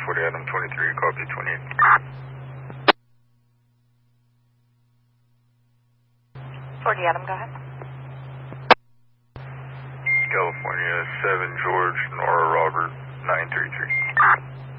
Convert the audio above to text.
40 Adam 23, copy 28. Adam, go ahead. California 7 George Nora Robert 933.